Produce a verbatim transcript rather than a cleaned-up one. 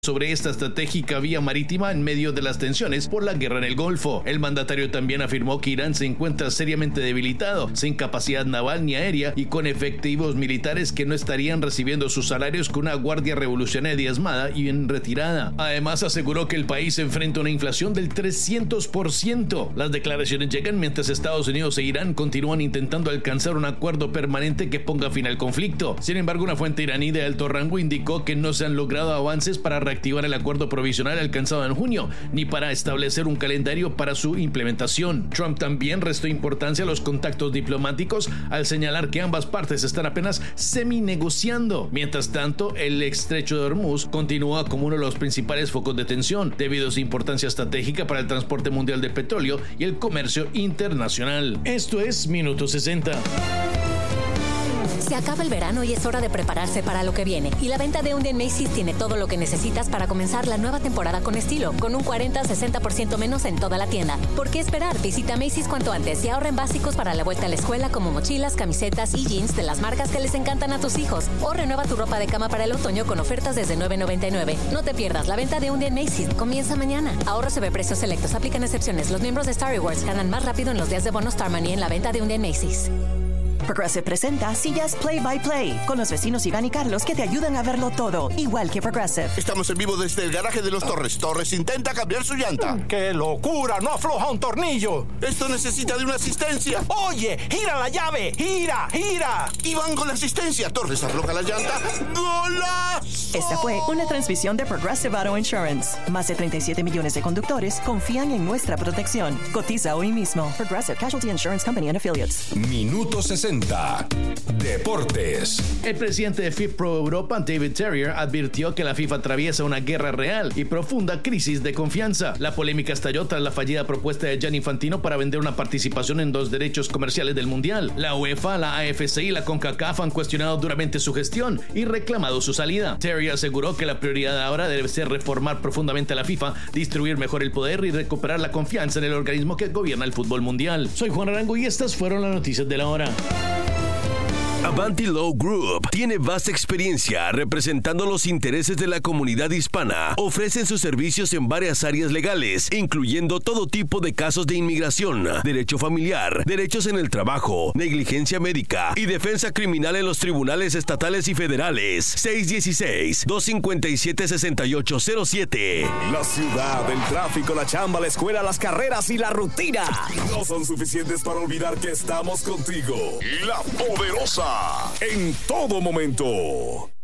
sobre esta estratégica vía marítima en medio de las tensiones por la guerra en el Golfo. El mandatario también afirmó que Irán se encuentra seriamente debilitado, sin capacidad naval ni aérea y con efectivos militares que no estarían recibiendo sus salarios con una guardia revolucionaria diezmada y en retirada. Además, aseguró que el país enfrenta una inflación del trescientos por ciento. Las declaraciones llegan mientras Estados Unidos e Irán continúan intentando alcanzar un acuerdo permanente que ponga fin al conflicto. Sin embargo, una fuente iraní de alto rango indicó que no se han logrado avances para reactivar el acuerdo provisional alcanzado en junio, ni para establecer un calendario para su implementación. Trump también restó importancia a los contactos diplomáticos al señalar que ambas partes están apenas semi-negociando. Mientras tanto, el estrecho de Hormuz continúa como uno de los principales focos de tensión, debido a su importancia estratégica para el transporte mundial de petróleo y el comercio internacional. Esto es Minuto sesenta. Se acaba el verano y es hora de prepararse para lo que viene. Y la venta de un día en Macy's tiene todo lo que necesitas para comenzar la nueva temporada con estilo, con un cuarenta a sesenta por ciento menos en toda la tienda. ¿Por qué esperar? Visita Macy's cuanto antes y ahorra en básicos para la vuelta a la escuela como mochilas, camisetas y jeans de las marcas que les encantan a tus hijos. O renueva tu ropa de cama para el otoño con ofertas desde nueve noventa y nueve. No te pierdas la venta de un día en Macy's. Comienza mañana. Ahorro sobre precios selectos. Aplican excepciones. Los miembros de Star Rewards ganan más rápido en los días de bono Star Money en la venta de un día en Macy's. Progressive presenta Sillas Play by Play con los vecinos Iván y Carlos que te ayudan a verlo todo, igual que Progressive. Estamos en vivo desde el garaje de los Torres. Torres intenta cambiar su llanta. ¡Qué locura! ¡No afloja un tornillo! Esto necesita de una asistencia. ¡Oye! ¡Gira la llave! ¡Gira! ¡Gira! Iván con la asistencia. Torres afloja la llanta. ¡Golazo! Esta fue una transmisión de Progressive Auto Insurance. Más de treinta y siete millones de conductores confían en nuestra protección. Cotiza hoy mismo. Progressive Casualty Insurance Company and Affiliates. Minuto sesenta. Deportes. El presidente de FIFA Pro Europa, David Terrier, advirtió que la FIFA atraviesa una guerra real y profunda crisis de confianza. La polémica estalló tras la fallida propuesta de Gianni Infantino para vender una participación en dos derechos comerciales del Mundial. La UEFA, la A F C y la CONCACAF han cuestionado duramente su gestión y reclamado su salida. Terrier aseguró que la prioridad ahora debe ser reformar profundamente a la FIFA, distribuir mejor el poder y recuperar la confianza en el organismo que gobierna el fútbol mundial. Soy Juan Arango y estas fueron las noticias de la hora. Avanti Law Group tiene vasta experiencia representando los intereses de la comunidad hispana. Ofrecen sus servicios en varias áreas legales, incluyendo todo tipo de casos de inmigración, derecho familiar, derechos en el trabajo, negligencia médica y defensa criminal en los tribunales estatales y federales. seis uno seis, dos cinco siete, seis ocho cero siete. La ciudad, el tráfico, la chamba, la escuela, las carreras y la rutina no son suficientes para olvidar que estamos contigo. La Poderosa. En todo momento.